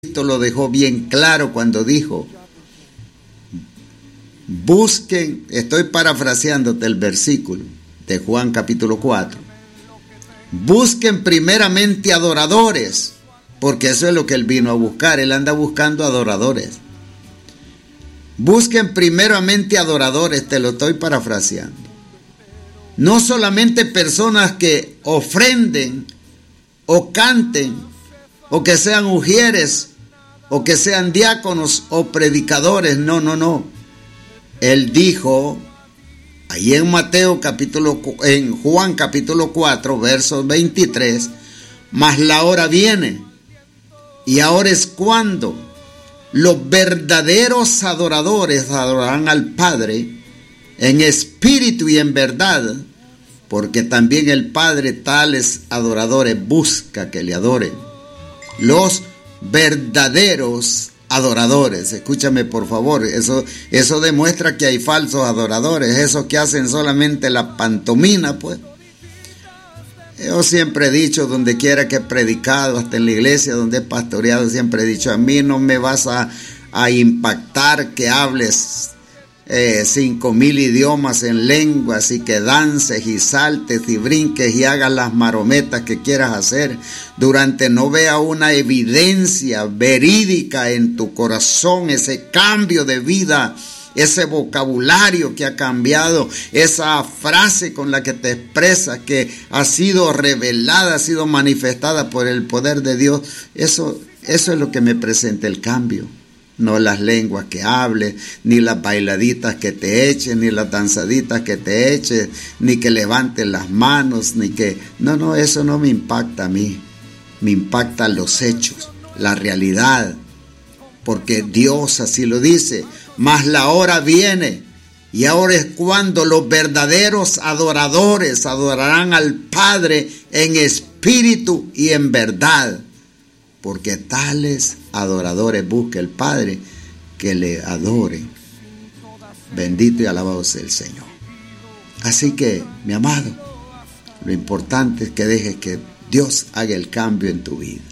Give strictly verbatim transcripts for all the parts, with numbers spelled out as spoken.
Cristo lo dejó bien claro cuando dijo: busquen, estoy parafraseándote el versículo de Juan capítulo cuatro, busquen primeramente adoradores, porque eso es lo que él vino a buscar. Él anda buscando adoradores. Busquen primeramente adoradores, te lo estoy parafraseando. No solamente personas que ofrenden o canten, o que sean ujieres, o que sean diáconos o predicadores. No, no, no. Él dijo ahí en Mateo capítulo, en Juan capítulo cuatro, versos veintitrés, mas la hora viene, y ahora es cuando los verdaderos adoradores adorarán al Padre en espíritu y en verdad, porque también el Padre tales adoradores busca que le adoren. Los verdaderos adoradores, escúchame por favor, eso, eso demuestra que hay falsos adoradores, esos que hacen solamente la pantomima, pues. Yo siempre he dicho, donde quiera que he predicado, hasta en la iglesia donde he pastoreado, siempre he dicho: a mí no me vas a, a impactar que hables eh, cinco mil idiomas en lenguas, y que dances y saltes y brinques y hagas las marometas que quieras hacer, durante no vea una evidencia verídica en tu corazón, ese cambio de vida, ese vocabulario que ha cambiado, esa frase con la que te expresas, que ha sido revelada, ha sido manifestada por el poder de Dios. Eso, eso es lo que me presenta el cambio. No las lenguas que hables, ni las bailaditas que te eches, ni las danzaditas que te eches, ni que levantes las manos, ni que... No, no, eso no me impacta a mí. Me impactan los hechos, la realidad, porque Dios así lo dice. Mas la hora viene, y ahora es cuando los verdaderos adoradores adorarán al Padre en espíritu y en verdad, porque tales adoradores busca el Padre que le adoren. Bendito y alabado sea el Señor. Así que, mi amado, lo importante es que dejes que Dios haga el cambio en tu vida.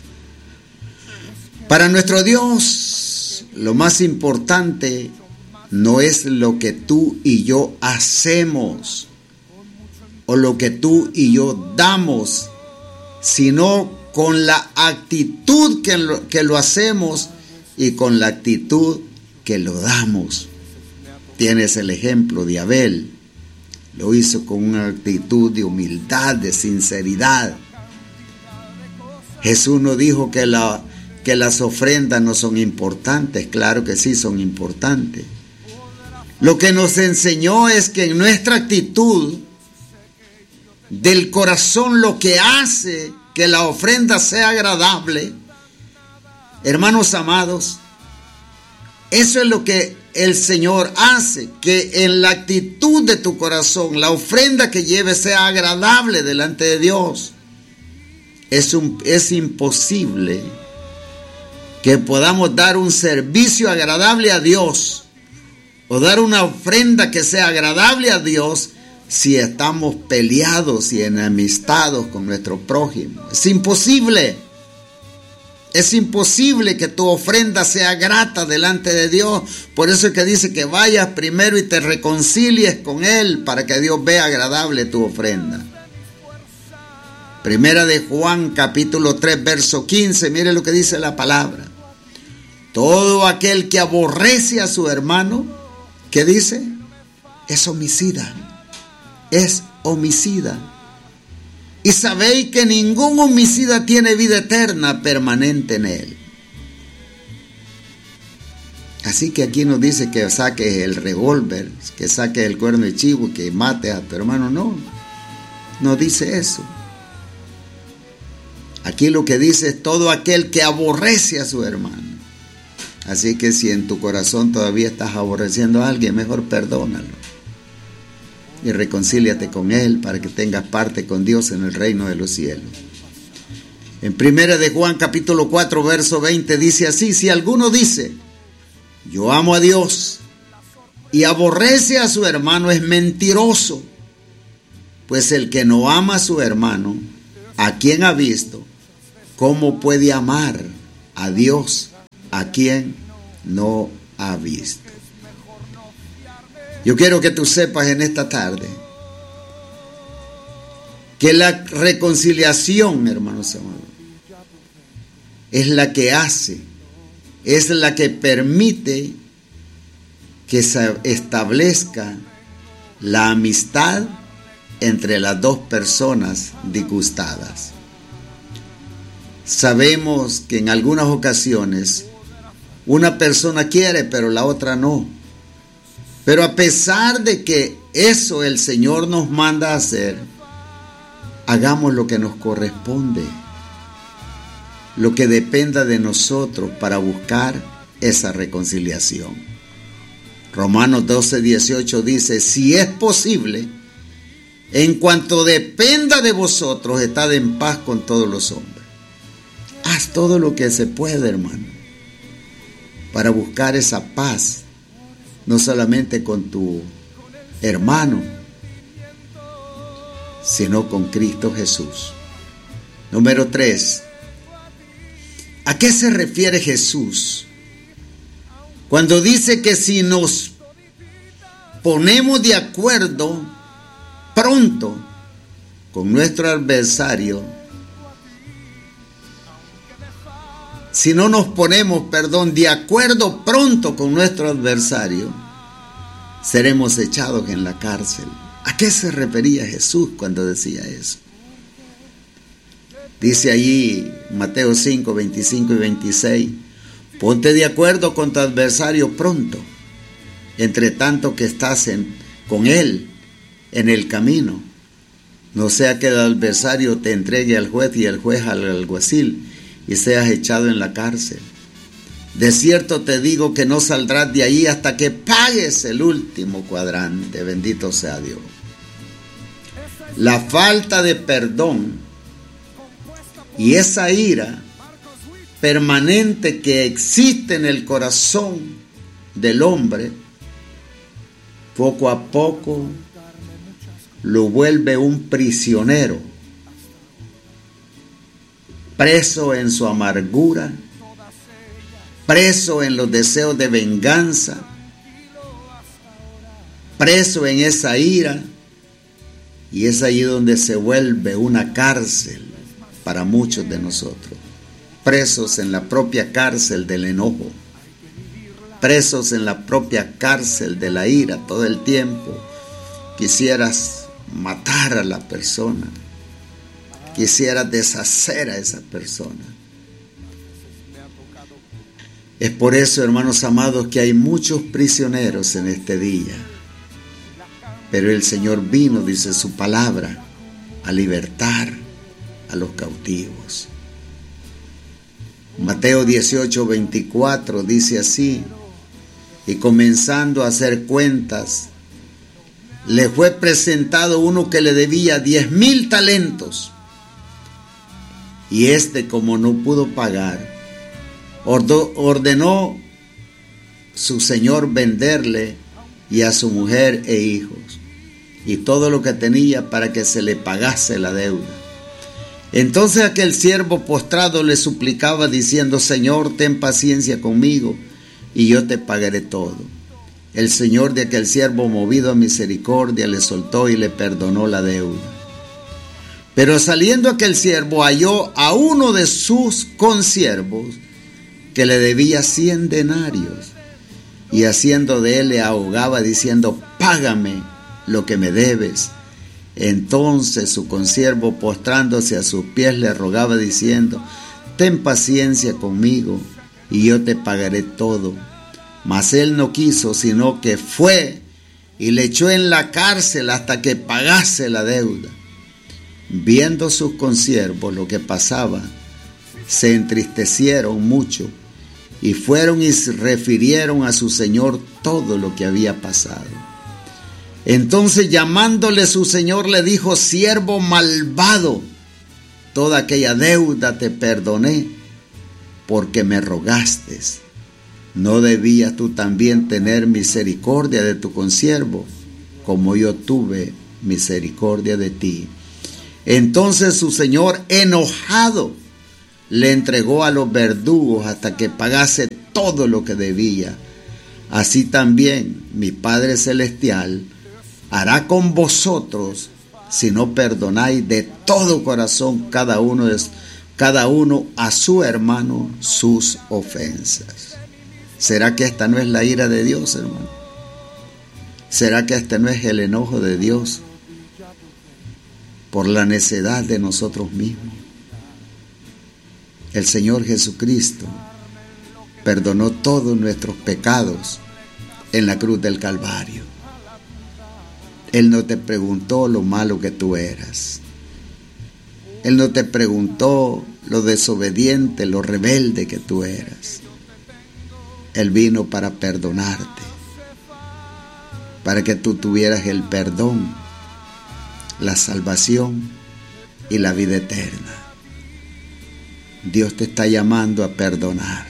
Para nuestro Dios, lo más importante no es lo que tú y yo hacemos o lo que tú y yo damos, sino con la actitud que lo, que lo hacemos y con la actitud que lo damos. Tienes el ejemplo de Abel. Lo hizo con una actitud de humildad, de sinceridad. Jesús no dijo que, la, que las ofrendas no son importantes. Claro que sí son importantes. Lo que nos enseñó es que en nuestra actitud del corazón, lo que hace que la ofrenda sea agradable, hermanos amados, eso es lo que el Señor hace, que en la actitud de tu corazón la ofrenda que lleves sea agradable delante de Dios. Es, un, es imposible que podamos dar un servicio agradable a Dios o dar una ofrenda que sea agradable a Dios si estamos peleados y enemistados con nuestro prójimo. Es imposible. Es imposible que tu ofrenda sea grata delante de Dios. Por eso es que dice que vayas primero y te reconcilies con Él para que Dios vea agradable tu ofrenda. Primera de Juan capítulo tres verso quince, mire lo que dice la palabra. Todo aquel que aborrece a su hermano, ¿qué dice? Es homicida. Es homicida. Y sabéis que ningún homicida tiene vida eterna permanente en él. Así que aquí nos dice que saques el revólver, que saques el cuerno de chivo, que mates a tu hermano. No, no dice eso. Aquí lo que dice es todo aquel que aborrece a su hermano. Así que si en tu corazón todavía estás aborreciendo a alguien, mejor perdónalo y reconcíliate con él para que tengas parte con Dios en el reino de los cielos. En primera de Juan capítulo cuatro verso veinte dice así: si alguno dice yo amo a Dios y aborrece a su hermano, es mentiroso, pues el que no ama a su hermano, a quien ha visto, ¿cómo puede amar a Dios a quien no ha visto. Yo quiero que tú sepas en esta tarde que la reconciliación, hermanos amados, es la que hace, es la que permite que se establezca la amistad entre las dos personas disgustadas. Sabemos que en algunas ocasiones una persona quiere, pero la otra no. Pero a pesar de que eso el Señor nos manda a hacer, hagamos lo que nos corresponde, lo que dependa de nosotros para buscar esa reconciliación. Romanos doce, dieciocho dice, si es posible, en cuanto dependa de vosotros, estad en paz con todos los hombres. Haz todo lo que se puede, hermano, para buscar esa paz, no solamente con tu hermano, sino con Cristo Jesús. Número tres. ¿A qué se refiere Jesús cuando dice que si nos ponemos de acuerdo pronto con nuestro adversario, si no nos ponemos, perdón, de acuerdo pronto con nuestro adversario, seremos echados en la cárcel? ¿A qué se refería Jesús cuando decía eso? Dice allí Mateo cinco, veinticinco y veintiséis, ponte de acuerdo con tu adversario pronto, entre tanto que estás en, con él en el camino, no sea que el adversario te entregue al juez y el juez al alguacil y seas echado en la cárcel. De cierto te digo que no saldrás de ahí hasta que pagues el último cuadrante. Bendito sea Dios. La falta de perdón y esa ira permanente que existe en el corazón del hombre, poco a poco lo vuelve un prisionero, preso en su amargura, preso en los deseos de venganza, preso en esa ira, y es allí donde se vuelve una cárcel para muchos de nosotros, presos en la propia cárcel del enojo, presos en la propia cárcel de la ira. Todo el tiempo quisieras matar a la persona, quisieras deshacer a esa persona. Es por eso, hermanos amados, que hay muchos prisioneros en este día. Pero el Señor vino, dice su palabra, a libertar a los cautivos. Mateo dieciocho, veinticuatro dice así, y comenzando a hacer cuentas, le fue presentado uno que le debía diez mil talentos. Y este, como no pudo pagar, ordenó su señor venderle y a su mujer e hijos y todo lo que tenía para que se le pagase la deuda. Entonces aquel siervo postrado le suplicaba diciendo, Señor, ten paciencia conmigo y yo te pagaré todo. El señor de aquel siervo, movido a misericordia, le soltó y le perdonó la deuda. Pero saliendo aquel siervo halló a uno de sus consiervos que le debía cien denarios, y haciendo de él le ahogaba diciendo, págame lo que me debes. Entonces su consiervo, postrándose a sus pies, le rogaba diciendo, ten paciencia conmigo y yo te pagaré todo. Mas él no quiso, sino que fue y le echó en la cárcel hasta que pagase la deuda. Viendo sus consiervos lo que pasaba, se entristecieron mucho y fueron y refirieron a su señor todo lo que había pasado. Entonces, llamándole su señor, le dijo, siervo malvado, toda aquella deuda te perdoné porque me rogaste. ¿No debías tú también tener misericordia de tu consiervo, como yo tuve misericordia de ti? Entonces su señor, enojado, le entregó a los verdugos hasta que pagase todo lo que debía, así también mi Padre Celestial hará con vosotros si no perdonáis de todo corazón cada uno, de, cada uno a su hermano sus ofensas. ¿Será que esta no es la ira de Dios, hermano? ¿Será que este no es el enojo de Dios por la necedad de nosotros mismos? El Señor Jesucristo perdonó todos nuestros pecados en la cruz del Calvario. Él no te preguntó lo malo que tú eras. Él no te preguntó lo desobediente, lo rebelde que tú eras. Él vino para perdonarte, para que tú tuvieras el perdón, la salvación y la vida eterna. Dios te está llamando a perdonar.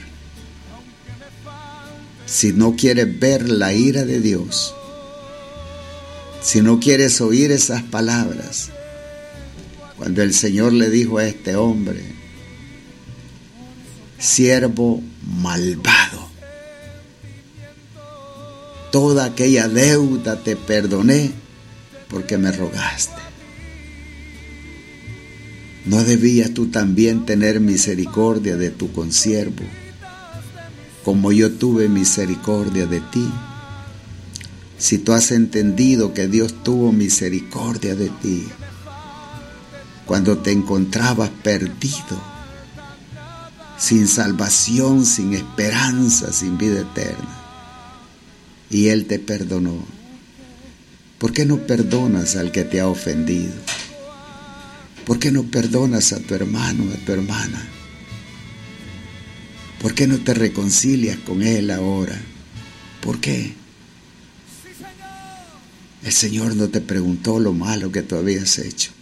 Si no quieres ver la ira de Dios, si no quieres oír esas palabras, cuando el Señor le dijo a este hombre, siervo malvado, toda aquella deuda te perdoné porque me rogaste. ¿No debías tú también tener misericordia de tu consiervo, como yo tuve misericordia de ti? Si tú has entendido que Dios tuvo misericordia de ti cuando te encontrabas perdido, sin salvación, sin esperanza, sin vida eterna, y Él te perdonó, ¿por qué no perdonas al que te ha ofendido? ¿Por qué no perdonas a tu hermano, a tu hermana? ¿Por qué no te reconcilias con él ahora? ¿Por qué? El Señor no te preguntó lo malo que tú habías hecho.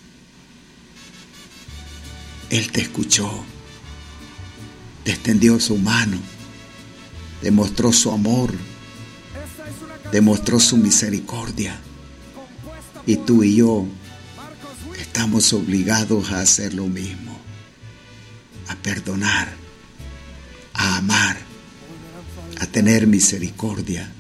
Él te escuchó, te extendió su mano, demostró su amor, demostró su misericordia. Y tú y yo estamos obligados a hacer lo mismo, a perdonar, a amar, a tener misericordia.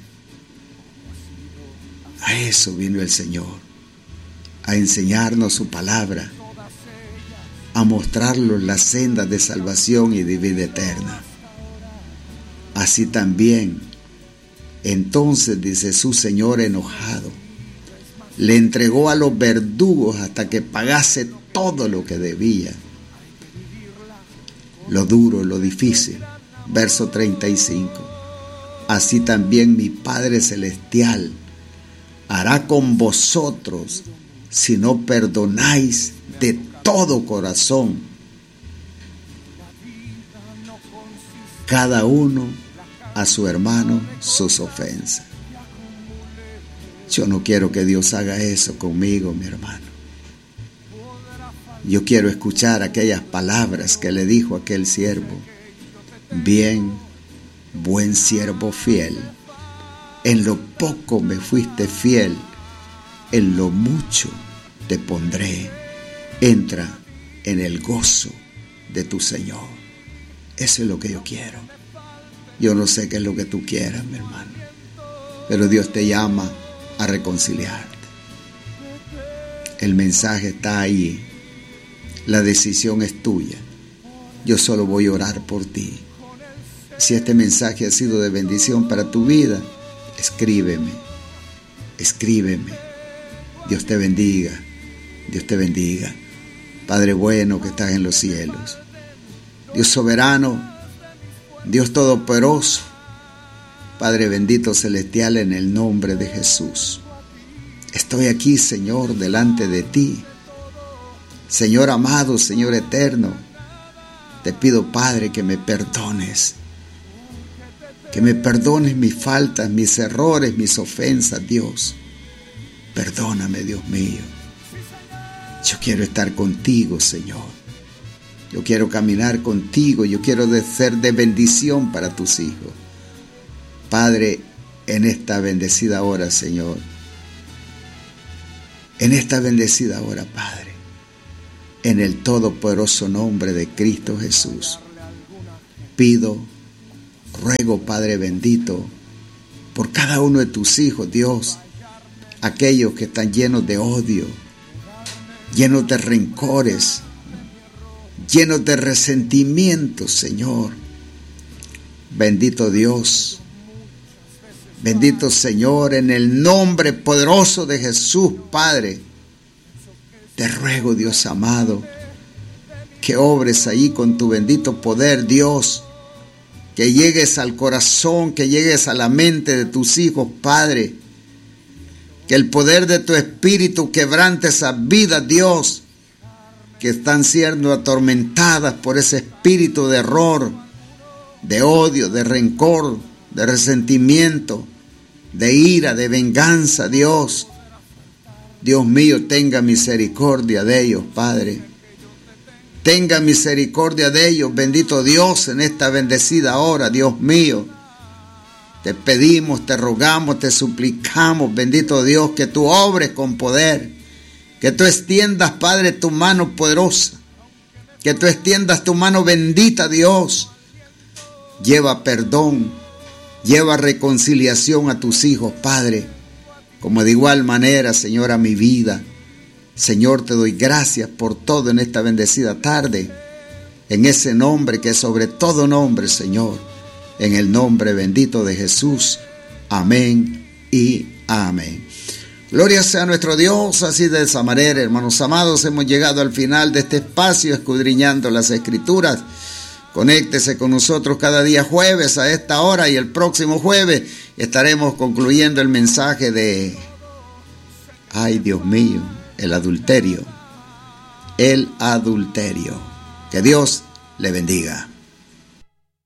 A eso vino el Señor, a enseñarnos su palabra, a mostrarnos las sendas de salvación y de vida eterna. Así también, entonces, dice, su Señor enojado, le entregó a los verdugos hasta que pagase todo lo que debía. Lo duro, lo difícil. Verso treinta y cinco. Así también mi Padre Celestial hará con vosotros si no perdonáis de todo corazón cada uno a su hermano sus ofensas. Yo no quiero que Dios haga eso conmigo, mi hermano. Yo quiero escuchar aquellas palabras que le dijo aquel siervo. Bien, buen siervo fiel, en lo poco me fuiste fiel, en lo mucho te pondré. Entra en el gozo de tu Señor. Eso es lo que yo quiero. Yo no sé qué es lo que tú quieras, mi hermano, pero Dios te llama a reconciliarte. El mensaje está ahí. La decisión es tuya. Yo solo voy a orar por ti. Si este mensaje ha sido de bendición para tu vida, escríbeme. Escríbeme. Dios te bendiga. Dios te bendiga. Padre bueno que estás en los cielos. Dios soberano. Dios todopoderoso. Padre bendito celestial, en el nombre de Jesús. Estoy aquí, Señor, delante de ti. Señor amado, Señor eterno, te pido, Padre, que me perdones. Que me perdones mis faltas, mis errores, mis ofensas, Dios. Perdóname, Dios mío. Yo quiero estar contigo, Señor. Yo quiero caminar contigo. Yo quiero ser de bendición para tus hijos. Padre, en esta bendecida hora, Señor, en esta bendecida hora, Padre, en el todopoderoso nombre de Cristo Jesús, pido Ruego, Padre bendito, por cada uno de tus hijos, Dios, aquellos que están llenos de odio, llenos de rencores, llenos de resentimientos, Señor. Bendito Dios, bendito Señor, en el nombre poderoso de Jesús, Padre, te ruego, Dios amado, que obres ahí con tu bendito poder, Dios, que llegues al corazón, que llegues a la mente de tus hijos, Padre, que el poder de tu Espíritu quebrante esas vidas, Dios, que están siendo atormentadas por ese espíritu de error, de odio, de rencor, de resentimiento, de ira, de venganza, Dios. Dios mío, tenga misericordia de ellos, Padre. Tenga misericordia de ellos, bendito Dios, en esta bendecida hora, Dios mío. Te pedimos, te rogamos, te suplicamos, bendito Dios, que tú obres con poder, que tú extiendas, Padre, tu mano poderosa, que tú extiendas tu mano bendita, Dios. Lleva perdón, lleva reconciliación a tus hijos, Padre, como de igual manera, Señor, a mi vida. Señor, te doy gracias por todo en esta bendecida tarde, en ese nombre que es sobre todo nombre, Señor, en el nombre bendito de Jesús. Amén y amén. Gloria sea a nuestro Dios. Así de esa manera, hermanos amados, hemos llegado al final de este espacio escudriñando las Escrituras. Conéctese con nosotros cada día jueves a esta hora, y el próximo jueves estaremos concluyendo el mensaje de, ay Dios mío, el adulterio, el adulterio. Que Dios le bendiga.